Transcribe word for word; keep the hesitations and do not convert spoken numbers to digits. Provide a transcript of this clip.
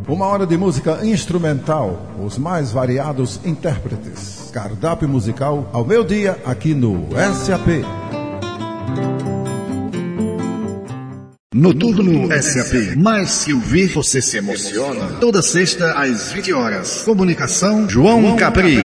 Uma hora de música instrumental, os mais variados intérpretes. Cardápio musical ao meio-dia aqui no S A P. Noturno S A P. Mais que ouvir, você se emociona. Toda sexta às vinte horas. Comunicação João Capri.